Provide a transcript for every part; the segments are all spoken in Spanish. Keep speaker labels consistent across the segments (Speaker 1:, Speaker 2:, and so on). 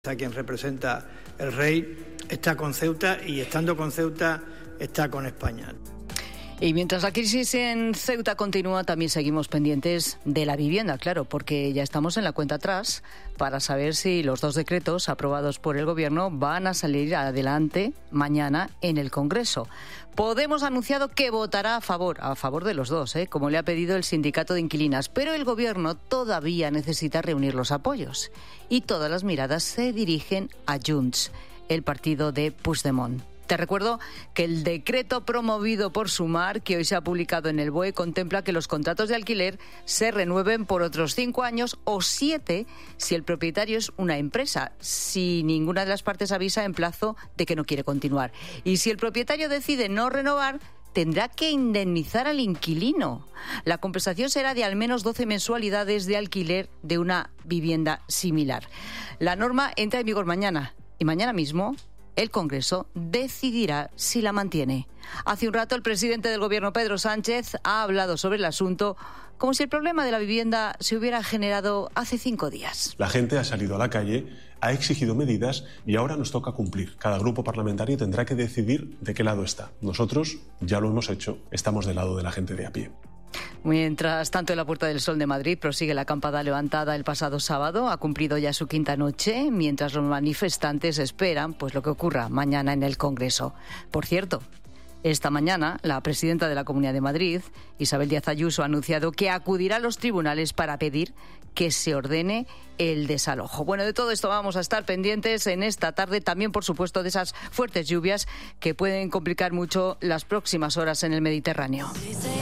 Speaker 1: A quien representa el rey, está con Ceuta y estando con Ceuta está con España.
Speaker 2: Y mientras la crisis en Ceuta continúa, también seguimos pendientes de la vivienda, claro, porque ya estamos en la cuenta atrás para saber si los 2 decretos aprobados por el Gobierno van a salir adelante mañana en el Congreso. Podemos ha anunciado que votará a favor de los 2, como le ha pedido el sindicato de inquilinas, pero el Gobierno todavía necesita reunir los apoyos y todas las miradas se dirigen a Junts, el partido de Puigdemont. Te recuerdo que el decreto promovido por Sumar, que hoy se ha publicado en el BOE, contempla que los contratos de alquiler se renueven por otros 5 años o 7 si el propietario es una empresa, si ninguna de las partes avisa en plazo de que no quiere continuar. Y si el propietario decide no renovar, tendrá que indemnizar al inquilino. La compensación será de al menos 12 mensualidades de alquiler de una vivienda similar. La norma entra en vigor mañana y mañana mismo el Congreso decidirá si la mantiene. Hace un rato el presidente del Gobierno, Pedro Sánchez, ha hablado sobre el asunto como si el problema de la vivienda se hubiera generado hace 5 días.
Speaker 3: La gente ha salido a la calle, ha exigido medidas y ahora nos toca cumplir. Cada grupo parlamentario tendrá que decidir de qué lado está. Nosotros ya lo hemos hecho, estamos del lado de la gente de a pie.
Speaker 2: Mientras tanto, en la Puerta del Sol de Madrid prosigue la acampada levantada el pasado sábado. Ha cumplido ya su 5ª noche, mientras los manifestantes esperan lo que ocurra mañana en el Congreso. Por cierto, esta mañana la presidenta de la Comunidad de Madrid, Isabel Díaz Ayuso, ha anunciado que acudirá a los tribunales para pedir que se ordene el desalojo. Bueno, de todo esto vamos a estar pendientes en esta tarde, también por supuesto de esas fuertes lluvias que pueden complicar mucho las próximas horas en el Mediterráneo.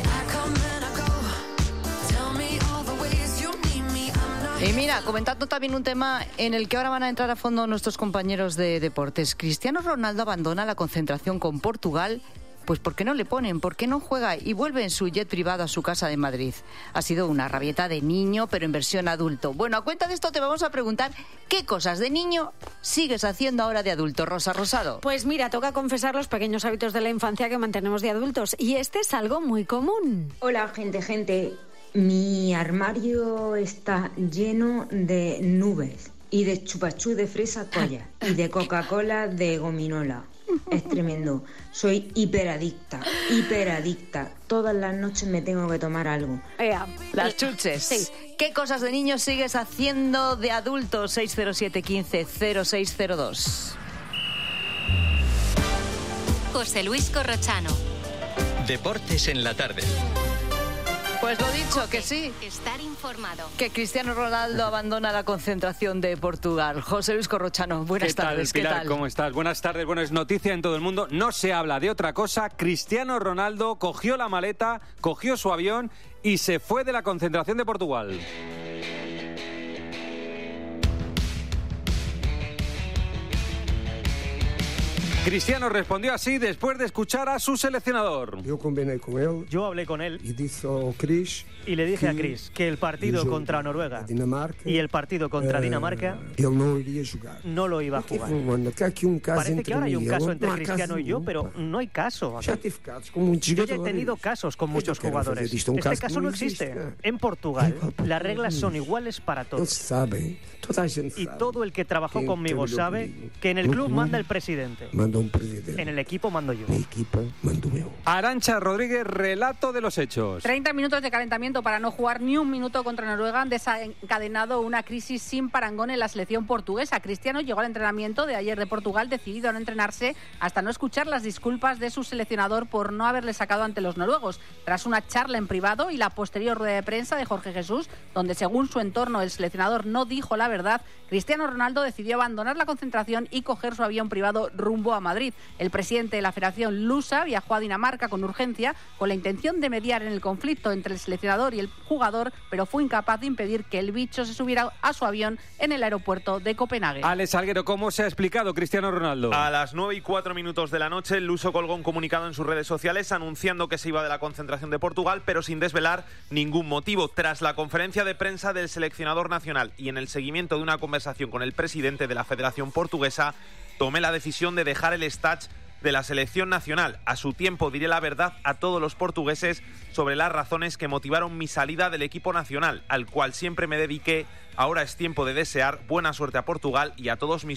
Speaker 2: Y mira, comentando también un tema en el que ahora van a entrar a fondo nuestros compañeros de deportes. Cristiano Ronaldo abandona la concentración con Portugal. Pues ¿por qué no le ponen? ¿Por qué no juega? Y vuelve en su jet privado a su casa de Madrid. Ha sido una rabieta de niño, pero en versión adulto. Bueno, a cuenta de esto te vamos a preguntar qué cosas de niño sigues haciendo ahora de adulto, Rosa Rosado.
Speaker 4: Pues mira, toca confesar los pequeños hábitos de la infancia que mantenemos de adultos. Y este es algo muy común.
Speaker 5: Hola, gente. Mi armario está lleno de nubes y de chupachú de fresa toalla y de Coca-Cola de gominola. Es tremendo. Soy hiperadicta. Todas las noches me tengo que tomar algo.
Speaker 2: Las chuches.
Speaker 4: Sí.
Speaker 2: ¿Qué cosas de niños sigues haciendo de adulto? 607 15 0602.
Speaker 6: José Luis Corrochano.
Speaker 7: Deportes en la tarde.
Speaker 2: Pues lo dicho, que sí.
Speaker 6: Estar informado.
Speaker 2: Que Cristiano Ronaldo abandona la concentración de Portugal. José Luis Corrochano, buenas tardes.
Speaker 8: Pilar,
Speaker 2: ¿qué tal?
Speaker 8: ¿Cómo estás? Buenas tardes. Bueno, es noticia en todo el mundo. No se habla de otra cosa. Cristiano Ronaldo cogió la maleta, cogió su avión y se fue de la concentración de Portugal. Cristiano respondió así después de escuchar a su seleccionador.
Speaker 9: Yo hablé con él y le dije a Chris que el partido contra Noruega y el partido contra Dinamarca no lo iba a jugar. Parece que ahora hay un caso entre Cristiano y yo, pero no hay caso. Yo ya he tenido casos con muchos jugadores. Este caso no existe. En Portugal las reglas son iguales para todos. Y todo el que trabajó conmigo sabe que en el club manda el presidente. En el equipo mando yo.
Speaker 8: Arantxa Rodríguez, relato de los hechos.
Speaker 10: 30 minutos de calentamiento para no jugar ni un minuto contra Noruega han desencadenado una crisis sin parangón en la selección portuguesa. Cristiano llegó al entrenamiento de ayer de Portugal decidido a no entrenarse hasta no escuchar las disculpas de su seleccionador por no haberle sacado ante los noruegos. Tras una charla en privado y la posterior rueda de prensa de Jorge Jesús, donde según su entorno el seleccionador no dijo la verdad, Cristiano Ronaldo decidió abandonar la concentración y coger su avión privado rumbo a Madrid. El presidente de la Federación Lusa viajó a Dinamarca con urgencia con la intención de mediar en el conflicto entre el seleccionador y el jugador, pero fue incapaz de impedir que el bicho se subiera a su avión en el aeropuerto de Copenhague.
Speaker 8: Alex Salguero, ¿cómo se ha explicado Cristiano Ronaldo?
Speaker 11: A las 9:04 de la noche, el luso colgó un comunicado en sus redes sociales anunciando que se iba de la concentración de Portugal, pero sin desvelar ningún motivo. Tras la conferencia de prensa del seleccionador nacional y en el seguimiento de una conversación con el presidente de la Federación Portuguesa, tomé la decisión de dejar el Stade de la selección nacional. A su tiempo diré la verdad a todos los portugueses sobre las razones que motivaron mi salida del equipo nacional, al cual siempre me dediqué. Ahora es tiempo de desear buena suerte a Portugal y a todos mis